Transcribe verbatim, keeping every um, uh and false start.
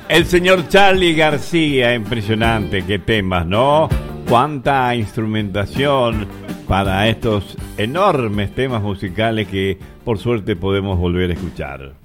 El señor Charly García, impresionante, qué temas, ¿no? Cuánta instrumentación para estos enormes temas musicales que por suerte podemos volver a escuchar.